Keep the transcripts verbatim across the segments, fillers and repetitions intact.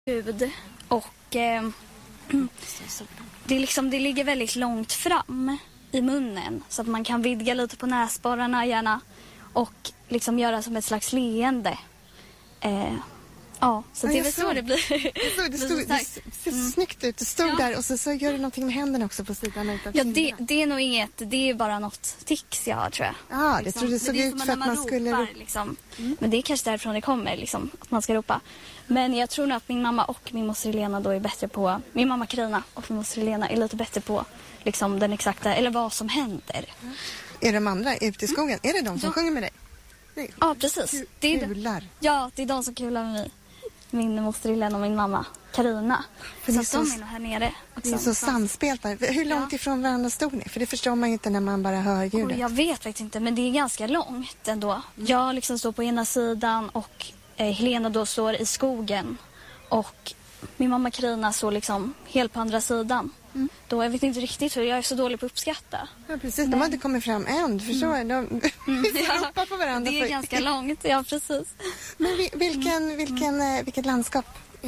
Hud och eh, det, är liksom, det ligger väldigt långt fram i munnen så att man kan vidga lite på näsborrarna gärna och liksom göra som ett slags leende. Eh, ja, så ja, det är väl så det blir. Jag såg, det, stod, det ser mm. snyggt ut. Det stod ja. där och så, så gör du någonting med händerna också på sidan utav ja, det, det är nog inget, det är bara något tics jag har, tror jag. Ja, det liksom. tror det såg det ut för att man, man skulle... Ropar, liksom. mm. Men det är kanske därifrån det kommer, liksom, att man ska ropa. Men jag tror nog att min mamma och min moster Helena då är bättre på... Min mamma Karina och min moster Helena är lite bättre på liksom, den exakta, eller vad som händer. Mm. Är de andra ute i skogen? Mm. Är det de som ja. sjunger med dig? Nej. Ja, precis. Kul, det är kular. Ja, det är de som kular med mig. Min moster Helena och min mamma Karina. För så, så de är nog här nere. Också. Det är så samspelta. Hur långt ja. ifrån varandra stod ni? För det förstår man ju inte när man bara hör ljudet. Oh, jag vet faktiskt inte, men det är ganska långt ändå. Mm. Jag liksom står på ena sidan och eh, Helena då står i skogen. Och min mamma Karina står liksom helt på andra sidan. Mm. Då jag vet inte riktigt hur, jag är så dålig på att uppskatta. Ja, precis. Men... De har inte kommit fram än, du förstår. Mm. De mm. ja. ropar på varandra. Det är för... ganska långt, ja precis. Men vilken, vilken, mm. vilket landskap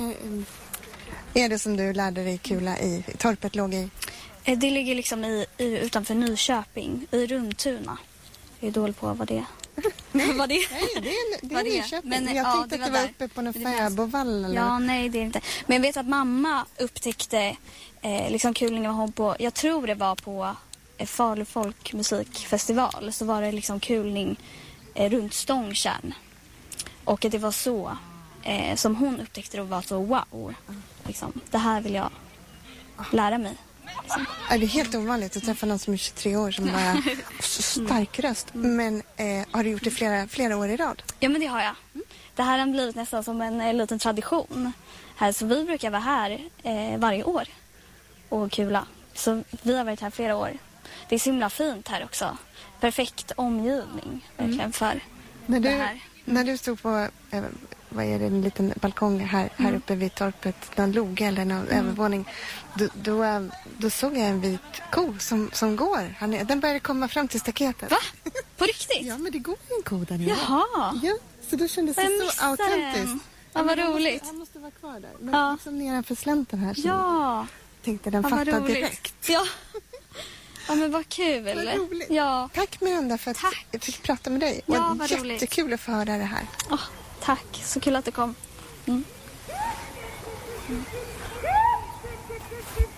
är det som du lärde dig kula i? Torpet låg i? Det ligger liksom i, i, utanför Nyköping, i Rundtuna. Jag är dålig på vad det är. Nej, vad det är. Nej, det är, det är Nyköping. Men, jag ja, tänkte det att var du var uppe på någon fäbodvall eller? Ja, nej det är inte. Men jag vet att mamma upptäckte eh, liksom kulningen var hon på, jag tror det var på eh, Falu folkmusikfestival, så var det liksom kulning eh, runt Stångtjärn. Och det var så eh, som hon upptäckte det och var så wow. Liksom, det här vill jag lära mig. Liksom. Är det helt ovanligt att träffa någon som är tjugotre år som bara så stark röst. Mm. Men eh, har du gjort det flera, flera år i rad? Ja, men det har jag. Mm. Det här har blivit nästan som en, en liten tradition här. Så vi brukar vara här eh, varje år och kula. Så vi har varit här flera år. Det är så himla fint här också. Perfekt omgivning verkligen mm. för när du, det här. Mm. När du stod på... Eh, vad är det, en liten balkong här, här mm. uppe vid torpet, någon loge eller någon mm. övervåning. Då, då, då såg jag en vit ko som, som går. Han, den började komma fram till staketet. Va? På riktigt? Ja, men det går en ko där nere. Jaha. Ja, så då kändes det så autentiskt. Ja, vad roligt. Han måste, han måste vara kvar där. Men ja. liksom nedanför slänten här. Så ja. Tänkte den fattade direkt. Ja. Ja, men vad kul. Vad roligt. Ja. Tack Miranda för att Tack. jag fick prata med dig. Ja, och vad roligt. Jättekul att få höra det här. Oh. Tack, så kul att du kom. Mm. Mm.